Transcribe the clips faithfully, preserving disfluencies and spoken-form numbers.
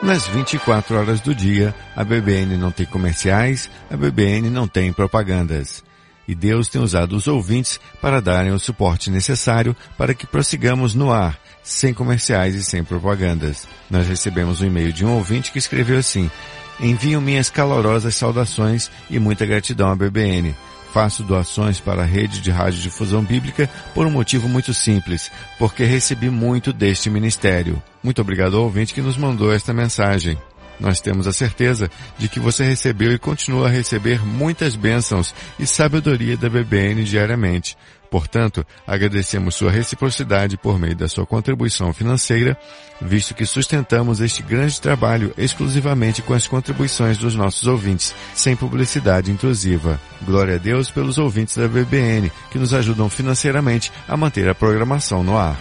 Nas vinte e quatro horas do dia, a B B N não tem comerciais, a B B N não tem propagandas. E Deus tem usado os ouvintes para darem o suporte necessário para que prossigamos no ar, sem comerciais e sem propagandas. Nós recebemos um e-mail de um ouvinte que escreveu assim: envio minhas calorosas saudações e muita gratidão à B B N. Faço doações para a rede de radiodifusão bíblica por um motivo muito simples, porque recebi muito deste ministério. Muito obrigado ao ouvinte que nos mandou esta mensagem. Nós temos a certeza de que você recebeu e continua a receber muitas bênçãos e sabedoria da B B N diariamente. Portanto, agradecemos sua reciprocidade por meio da sua contribuição financeira, visto que sustentamos este grande trabalho exclusivamente com as contribuições dos nossos ouvintes, sem publicidade intrusiva. Glória a Deus pelos ouvintes da B B N, que nos ajudam financeiramente a manter a programação no ar.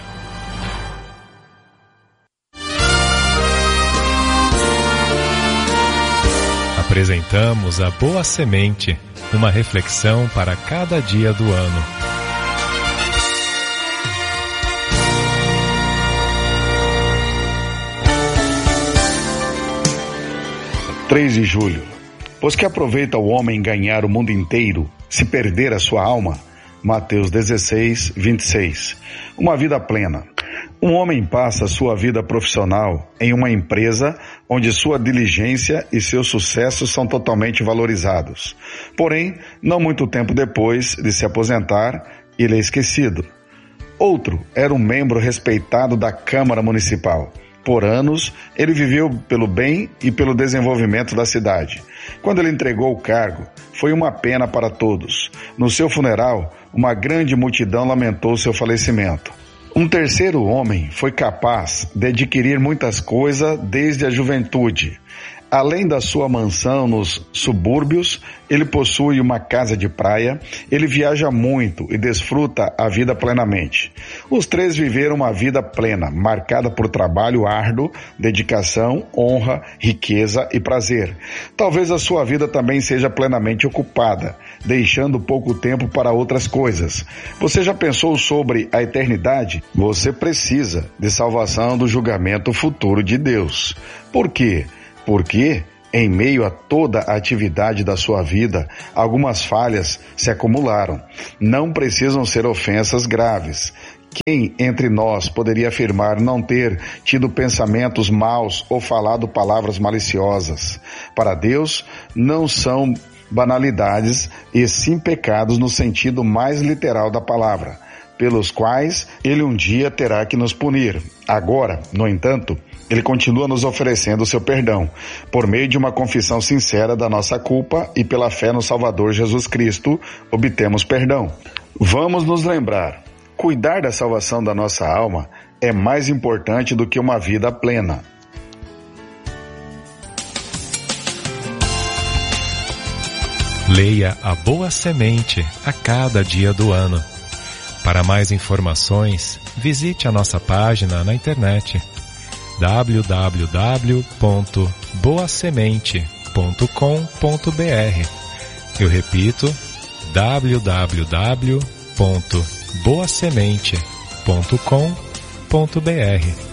Apresentamos a Boa Semente, uma reflexão para cada dia do ano. três de julho. Pois que aproveita o homem ganhar o mundo inteiro, se perder a sua alma? Mateus dezesseis, vinte e seis. Uma vida plena. Um homem passa sua vida profissional em uma empresa onde sua diligência e seu sucesso são totalmente valorizados. Porém, não muito tempo depois de se aposentar, ele é esquecido. Outro era um membro respeitado da Câmara Municipal. Por anos, ele viveu pelo bem e pelo desenvolvimento da cidade. Quando ele entregou o cargo, foi uma pena para todos. No seu funeral, uma grande multidão lamentou seu falecimento. Um terceiro homem foi capaz de adquirir muitas coisas desde a juventude. Além da sua mansão nos subúrbios, ele possui uma casa de praia, ele viaja muito e desfruta a vida plenamente. Os três viveram uma vida plena, marcada por trabalho árduo, dedicação, honra, riqueza e prazer. Talvez a sua vida também seja plenamente ocupada, deixando pouco tempo para outras coisas. Você já pensou sobre a eternidade? Você precisa de salvação do julgamento futuro de Deus. Por quê? Porque, em meio a toda a atividade da sua vida, algumas falhas se acumularam. Não precisam ser ofensas graves. Quem entre nós poderia afirmar não ter tido pensamentos maus ou falado palavras maliciosas? Para Deus, não são banalidades e sim pecados no sentido mais literal da palavra, pelos quais Ele um dia terá que nos punir. Agora, no entanto, Ele continua nos oferecendo o seu perdão, por meio de uma confissão sincera da nossa culpa e pela fé no Salvador Jesus Cristo, obtemos perdão. Vamos nos lembrar, cuidar da salvação da nossa alma é mais importante do que uma vida plena. Leia a Boa Semente a cada dia do ano. Para mais informações, visite a nossa página na internet w w w ponto boa semente ponto com ponto b r. Eu repito, w w w ponto boa semente ponto com ponto b r.